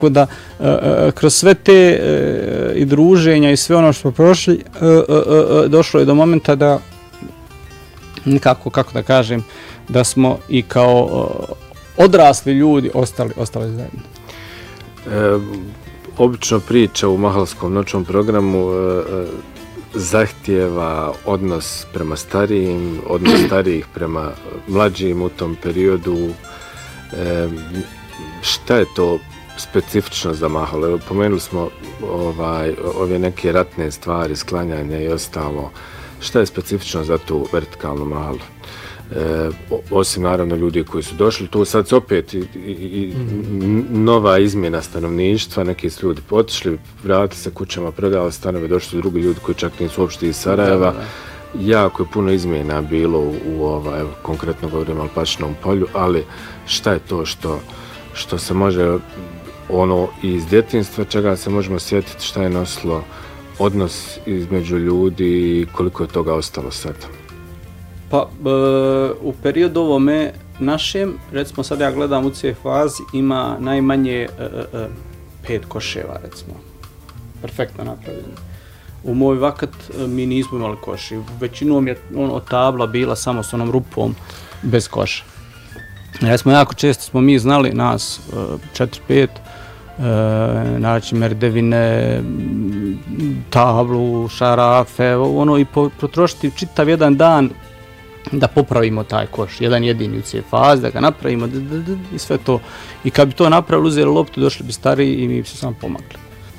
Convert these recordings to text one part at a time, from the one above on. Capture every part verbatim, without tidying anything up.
Tako da e, kroz sve te e, i druženja i sve ono što smo prošli, e, e, e, došlo je do momenta da nekako, kako da kažem, da smo i kao e, odrasli ljudi ostali, ostali zajedno. E, obično priča u mahalskom noćnom programu e, zahtijeva odnos prema starijim, odnos starijih prema mlađim u tom periodu. E, šta je to specifično za Mahalu? Evo, pomenuli smo ovaj, ove neke ratne stvari, sklanjanja i ostalo. Šta je specifično za tu vertikalnu Mahalu? E, osim naravno ljudi koji su došli, tu sad opet i, i, i nova izmjena stanovništva, neki su ljudi otišli, vratili se kućama, prodali stanove, došli su drugi ljudi koji čak nisu uopšte iz Sarajeva. Jako je puno izmjena bilo u, u ovaj, evo, konkretno govorim o Alpašinom polju, ali šta je to što, što se može ono iz djetinjstva, čega se možemo sjetiti, šta je nosilo odnos između ljudi i koliko je toga ostalo sad? Pa, e, u periodu ovome našem, recimo sad ja gledam u C fazi, ima najmanje e, e, pet koševa, recimo. Perfektno napravljeno. U moj vakat e, mi nismo imali koši. Većinom je ono, tabla bila samo s onom rupom bez koša. Recimo, jako često smo mi znali, nas e, četiri pet, e, naći merdevine, tablu, šarafe, ono, i potrošiti čitav jedan dan da popravimo taj koš, jedan jedini u C fazi, da ga napravimo d, d, d, i sve to. I kad bi to napravili, uzeli loptu, došli bi stariji i mi bi se samo pomakli.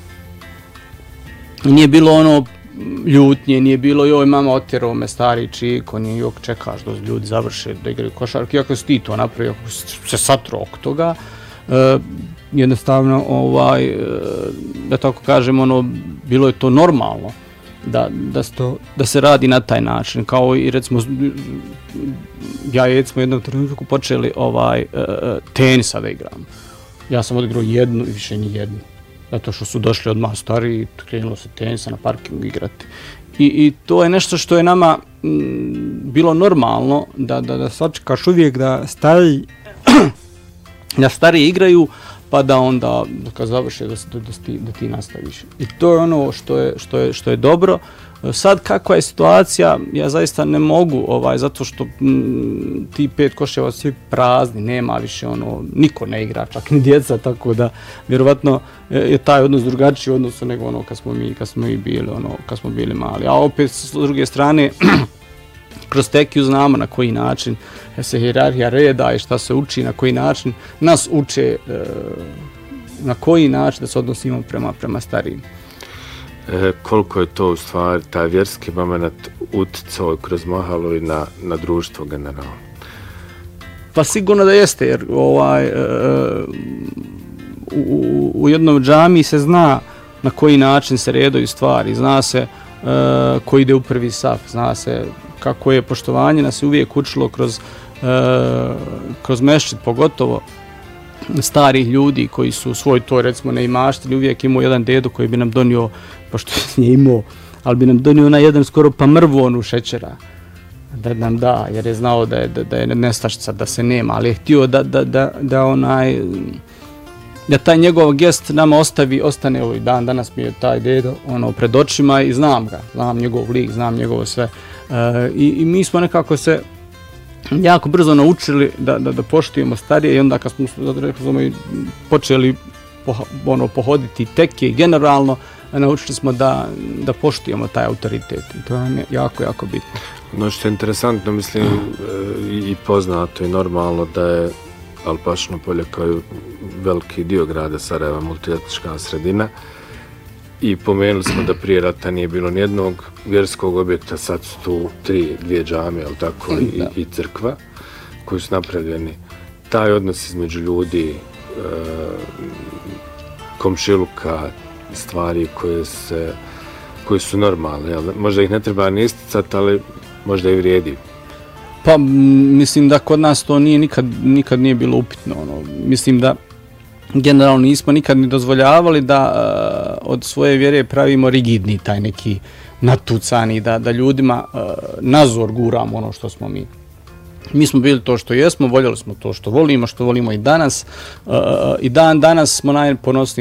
I nije bilo ono ljutnje, nije bilo joj mama otjerao me stari čiko, nije jok čekaš da ljudi završe da igraju košarku. Iako si ti to napravio, ako se satro oko toga, e, jednostavno, ovaj, e, da tako kažem, ono, bilo je to normalno. Da, da, sto, da se radi na taj način, kao i recimo ja i Ed smo jednom trenutku počeli ovaj, uh, tenisa da igramo. Ja sam odigrao jednu i više ni jednu. Zato što su došli odmah stariji i krenulo se tenisa na parkingu igrati. I, i to je nešto što je nama m, bilo normalno, da, da, da sačekaš uvijek da stariji, da stariji igraju, pa da onda kad završe da, da, da, ti, da ti nastaviš. I to je ono što je, što je, što je dobro. Sad kakva je situacija, ja zaista ne mogu, ovaj, zato što m, ti pet koševa svi prazni, nema više ono, niko ne igra, čak ni djeca, tako da vjerovatno je taj odnos drugačiji odnos nego ono kad smo mi, kad smo mi bili, ono, kad smo bili mali. A opet s druge strane, kroz tekiju znamo na koji način se hijerarhija reda i šta se uči, na koji način nas uče, e, na koji način da se odnosimo prema, prema starijim. E, koliko je to u stvari, taj vjerski moment utjecao kroz Mahalu i na, na društvo generalno? Pa sigurno da jeste, jer ovaj, e, u, u jednom džamiji se zna na koji način se redaju stvari, zna se e, ko ide u prvi saf, zna se kako je poštovanje nas je uvijek učilo kroz, e, kroz mešćid, pogotovo starih ljudi koji su svoj to recimo neimaštili, uvijek imao jedan dedo koji bi nam donio, pošto nije imao, ali bi nam donio na jedan skoro pa mrvu onu šećera da nam da, jer je znao da je, da, da je nestašica, da se nema, ali je htio da, da, da, da onaj, da taj njegov gest nama ostavi, ostane ovaj dan, danas mi je taj dedo ono, pred očima i znam ga, znam njegov lik, znam njegovo sve. E, i, i mi smo nekako se jako brzo naučili da, da, da poštujemo starije i onda kad smo, smo počeli po, ono, pohoditi teke i generalno, naučili smo da, da poštujemo taj autoritet i to nam je jako, jako bitno. No što je interesantno, mislim, i poznato i normalno da je Alpašino polje kao veliki dio grada Sarajeva multietnička sredina i pomenuli smo da prije rata nije bilo nijednog vjerskog objekta, sad su tu tri, dvije džamije, ali tako, i, i crkva koji su napravljeni. Taj odnos između ljudi, e, komšiluka, stvari koje, se, koje su normalne, jel? Možda ih ne treba ni isticati, ali možda i vrijedi. Pa mislim da kod nas to nije nikad, nikad nije bilo upitno. Ono. Mislim da generalno nismo nikad ni dozvoljavali da uh, od svoje vjere pravimo rigidni taj neki natucani, da, da ljudima uh, nazor guramo ono što smo mi. Mi smo bili to što jesmo, voljeli smo to što volimo, što volimo i danas. I dan danas smo najponosniji